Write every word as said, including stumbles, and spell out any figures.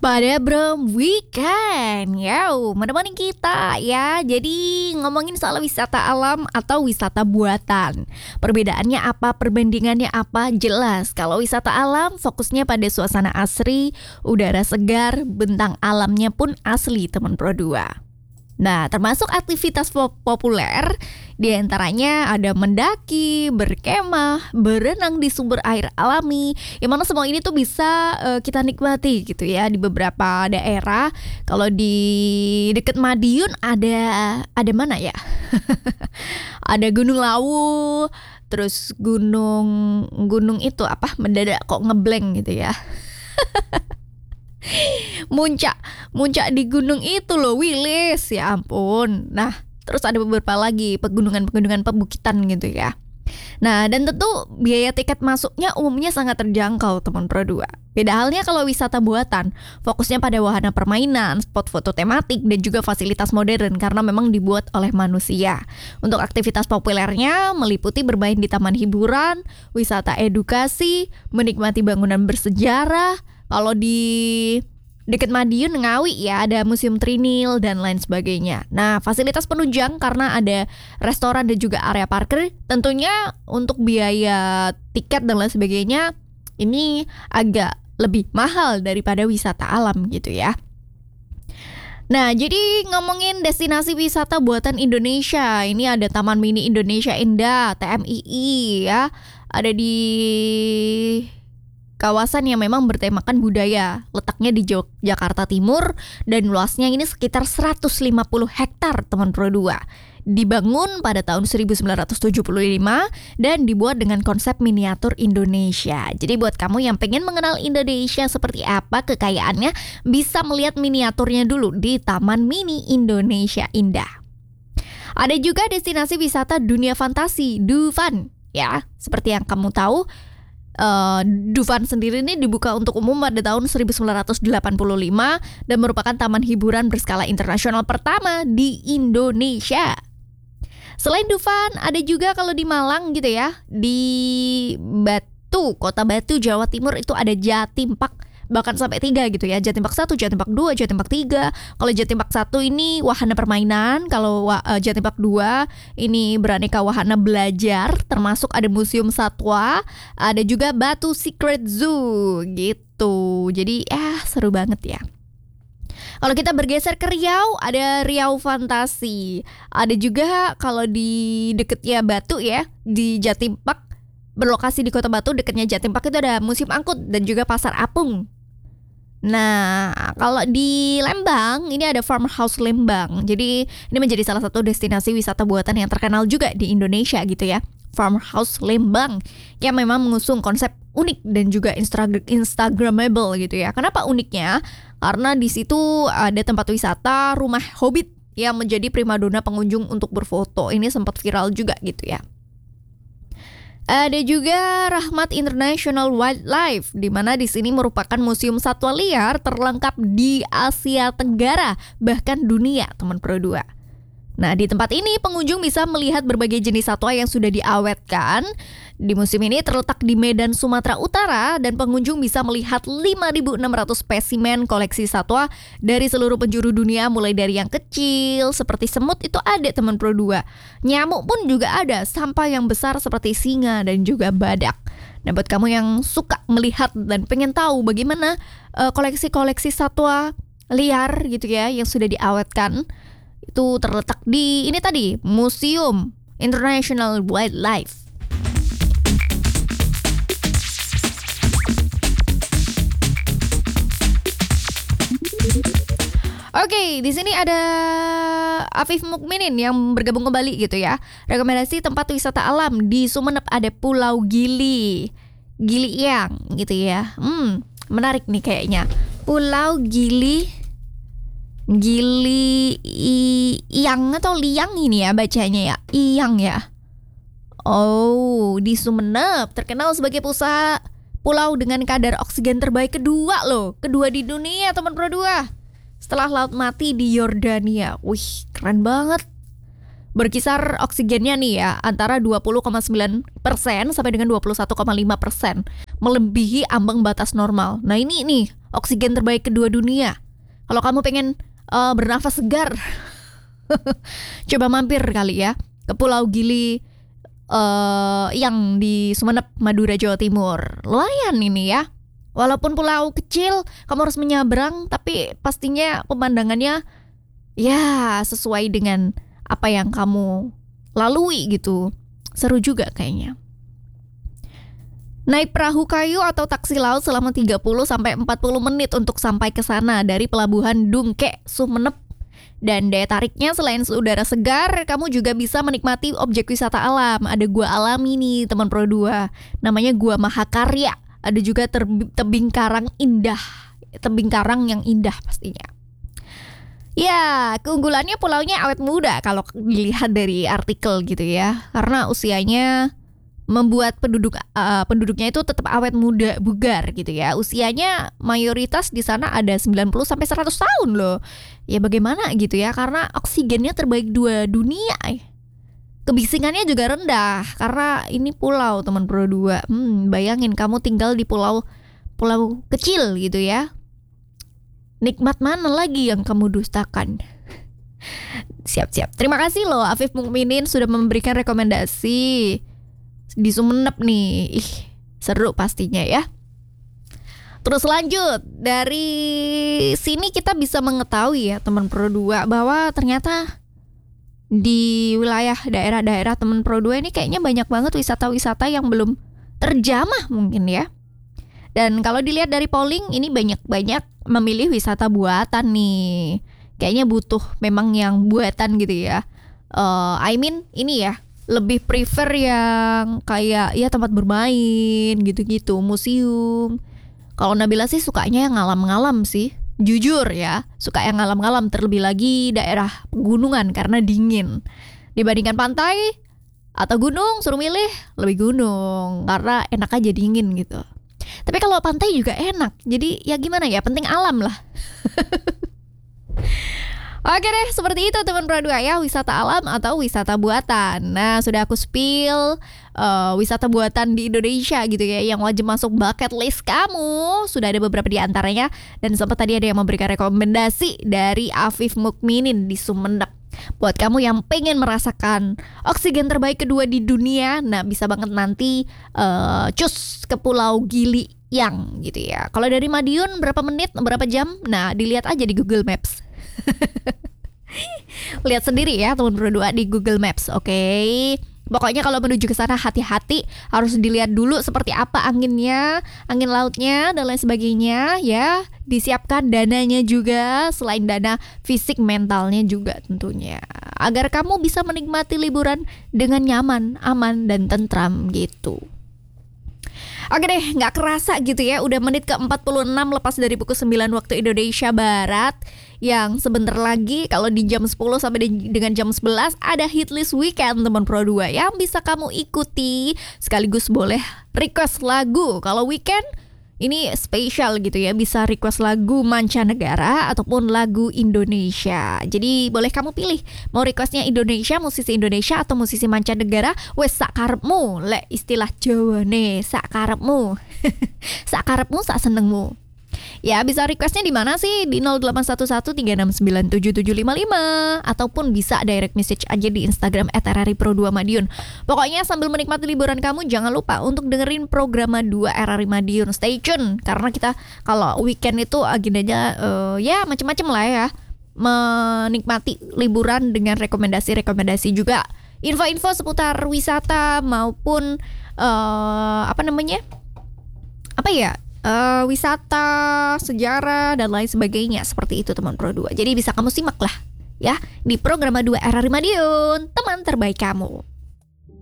Pada Brom Weekend, yo, menemani kita ya. Jadi ngomongin soal wisata alam atau wisata buatan. Perbedaannya apa, perbandingannya apa? Jelas, kalau wisata alam fokusnya pada suasana asri, udara segar, bentang alamnya pun asli teman Pro dua. Nah, termasuk aktivitas pop- populer, diantaranya ada mendaki, berkemah, berenang di sumber air alami. Yang mana semua ini tuh bisa uh, kita nikmati gitu ya di beberapa daerah. Kalau di dekat Madiun ada ada mana ya? Ada Gunung Lawu, terus gunung gunung itu apa? Mendadak kok ngeblank gitu ya. Muncak, muncak di gunung itu loh, Wilis, ya ampun. Nah, terus ada beberapa lagi pegunungan-pegunungan pebukitan gitu ya. Nah, dan tentu biaya tiket masuknya umumnya sangat terjangkau teman Pro dua. Beda halnya kalau wisata buatan, fokusnya pada wahana permainan, spot foto tematik, dan juga fasilitas modern karena memang dibuat oleh manusia. Untuk aktivitas populernya meliputi bermain di taman hiburan, wisata edukasi, menikmati bangunan bersejarah. Kalau di dekat Madiun, Ngawi ya, ada Museum Trinil dan lain sebagainya. Nah, fasilitas penunjang karena ada restoran dan juga area parkir. Tentunya untuk biaya tiket dan lain sebagainya ini agak lebih mahal daripada wisata alam gitu ya. Nah, jadi ngomongin destinasi wisata buatan Indonesia, ini ada Taman Mini Indonesia Indah, T M I I ya. Ada di kawasan yang memang bertemakan budaya, letaknya di Jakarta Timur dan luasnya ini sekitar seratus lima puluh hektar teman Pro dua. Dibangun pada tahun seribu sembilan ratus tujuh puluh lima dan dibuat dengan konsep miniatur Indonesia. Jadi buat kamu yang pengen mengenal Indonesia seperti apa kekayaannya, bisa melihat miniaturnya dulu di Taman Mini Indonesia Indah. Ada juga destinasi wisata dunia fantasi, Dufan ya. Seperti yang kamu tahu, Uh, Dufan sendiri ini dibuka untuk umum pada tahun seribu sembilan ratus delapan puluh lima dan merupakan taman hiburan berskala internasional pertama di Indonesia. Selain Dufan, ada juga kalau di Malang gitu ya, di Batu, Kota Batu, Jawa Timur itu ada Jatim Park, bahkan sampai tiga gitu ya. Jatim Park satu, Jatim Park dua, Jatim Park tiga. Kalau Jatim Park satu ini wahana permainan, kalau uh, Jatim Park dua ini beraneka wahana belajar, termasuk ada museum satwa, ada juga Batu Secret Zoo gitu. Jadi eh seru banget ya. Kalau kita bergeser ke Riau, ada Riau Fantasi. Ada juga kalau di deketnya Batu ya, di Jatim Park, berlokasi di Kota Batu, dekatnya Jatim Park itu ada Museum Angkut dan juga Pasar Apung. Nah, kalau di Lembang ini ada Farmhouse Lembang. Jadi ini menjadi salah satu destinasi wisata buatan yang terkenal juga di Indonesia gitu ya. Farmhouse Lembang yang memang mengusung konsep unik dan juga instra- instagramable gitu ya. Kenapa uniknya? Karena di situ ada tempat wisata rumah hobbit yang menjadi primadona pengunjung untuk berfoto. Ini sempat viral juga gitu ya. Ada juga Rahmat International Wildlife, di mana di sini merupakan museum satwa liar terlengkap di Asia Tenggara, bahkan dunia, teman Pro dua. Nah, di tempat ini pengunjung bisa melihat berbagai jenis satwa yang sudah diawetkan. Di museum ini terletak di Medan, Sumatera Utara, dan pengunjung bisa melihat lima ribu enam ratus spesimen koleksi satwa dari seluruh penjuru dunia, mulai dari yang kecil seperti semut itu ada teman Pro dua. Nyamuk pun juga ada, sampai yang besar seperti singa dan juga badak. Nah, buat kamu yang suka melihat dan pengen tahu bagaimana uh, koleksi-koleksi satwa liar gitu ya yang sudah diawetkan, itu terletak di ini tadi, Museum International Wildlife. Oke, okay, di sini ada Afif Mukminin yang bergabung kembali gitu ya. Rekomendasi tempat wisata alam di Sumeneb ada Pulau Gili, Gili Iyang gitu ya. Hmm, menarik nih kayaknya. Pulau Gili, Gili Iyang atau Liang ini ya bacanya ya, Iyang ya. Oh, di Sumeneb terkenal sebagai pusat pulau dengan kadar oksigen terbaik kedua loh, kedua di dunia teman Pro dua. Setelah Laut Mati di Yordania. Wih, keren banget. Berkisar oksigennya nih ya antara dua puluh koma sembilan persen sampai dengan dua puluh satu koma lima persen, melebihi ambang batas normal. Nah, ini nih oksigen terbaik kedua dunia. Kalau kamu pengen uh, bernafas segar, coba mampir kali ya ke Pulau Gili uh, yang di Sumeneb, Madura, Jawa Timur. Lumayan ini ya. Walaupun pulau kecil, kamu harus menyeberang, tapi pastinya pemandangannya ya sesuai dengan apa yang kamu lalui gitu. Seru juga kayaknya. Naik perahu kayu atau taksi laut selama tiga puluh sampai empat puluh menit untuk sampai ke sana dari pelabuhan Dungke, Sumeneb. Dan daya tariknya selain udara segar, kamu juga bisa menikmati objek wisata alam. Ada gua alami nih teman Pro dua, namanya Gua Mahakarya. Ada juga ter- tebing karang indah, tebing karang yang indah pastinya. Ya, keunggulannya pulaunya awet muda kalau dilihat dari artikel gitu ya. Karena usianya membuat penduduk uh, penduduknya itu tetap awet muda, bugar gitu ya. Usianya mayoritas di sana ada sembilan puluh sampai seratus tahun loh. Ya bagaimana gitu ya, karena oksigennya terbaik dua dunia. Kebisingannya juga rendah karena ini pulau teman Pro dua. Hmm, bayangin kamu tinggal di pulau pulau kecil gitu ya. Nikmat mana lagi yang kamu dustakan? Siap-siap. Terima kasih loh Afif Mukminin sudah memberikan rekomendasi di Sumeneb nih. Ih, seru pastinya ya. Terus lanjut, dari sini kita bisa mengetahui ya teman Pro dua bahwa ternyata di wilayah daerah-daerah teman Pro dua ini kayaknya banyak banget wisata-wisata yang belum terjamah mungkin ya. Dan kalau dilihat dari polling ini banyak-banyak memilih wisata buatan nih. Kayaknya butuh memang yang buatan gitu ya. uh, I mean ini ya, lebih prefer yang kayak ya tempat bermain gitu-gitu, museum. Kalau Nabila sih sukanya yang ngalam-ngalam sih. Jujur ya, suka yang ngalam-ngalam, terlebih lagi daerah pegunungan karena dingin. Dibandingkan pantai atau gunung, suruh milih lebih gunung karena enak aja dingin gitu. Tapi kalau pantai juga enak, jadi ya gimana ya, penting alam lah. Oke deh, seperti itu teman Pro dua ya, wisata alam atau wisata buatan. Nah, sudah aku spill uh, wisata buatan di Indonesia gitu ya, yang wajib masuk bucket list kamu. Sudah ada beberapa di antaranya. Dan sempat tadi ada yang memberikan rekomendasi dari Afif Mukminin di Sumeneb. Buat kamu yang pengen merasakan oksigen terbaik kedua di dunia, nah bisa banget nanti uh, cus ke Pulau Gili yang gitu ya. Kalau dari Madiun berapa menit, berapa jam? Nah, dilihat aja di Google Maps. Lihat sendiri ya teman Pro dua di Google Maps, oke? Okay? Pokoknya kalau menuju ke sana hati-hati, harus dilihat dulu seperti apa anginnya, angin lautnya dan lain sebagainya ya. Disiapkan dananya juga, selain dana fisik mentalnya juga tentunya, agar kamu bisa menikmati liburan dengan nyaman, aman dan tentram gitu. Oke deh, gak kerasa gitu ya, udah menit ke empat puluh enam lepas dari pukul sembilan waktu Indonesia Barat. Yang sebentar lagi kalau di jam sepuluh sampai dengan jam sebelas ada Hitlist Weekend teman Pro dua yang bisa kamu ikuti. Sekaligus boleh request lagu. Kalau weekend ini spesial gitu ya, bisa request lagu mancanegara ataupun lagu Indonesia. Jadi boleh kamu pilih mau requestnya Indonesia, musisi Indonesia atau musisi mancanegara. Wes sakarepmu, lek istilah Jawa nih, sakarepmu. Sakarepmu, sak senengmu. Ya bisa requestnya di mana sih? Di nol delapan satu satu tiga enam sembilan tujuh tujuh lima lima ataupun bisa direct message aja di Instagram et r r i pro dua Madiun. Pokoknya sambil menikmati liburan kamu jangan lupa untuk dengerin program dua R R I Madiun. Stay tune karena kita kalau weekend itu agendanya uh, ya macam-macam lah ya. Menikmati liburan dengan rekomendasi-rekomendasi juga. Info-info seputar wisata maupun uh, apa namanya? Apa ya? Uh, wisata, sejarah, dan lain sebagainya. Seperti itu teman Pro dua. Jadi bisa kamu simak lah ya di program dua R R I Madiun, teman terbaik kamu.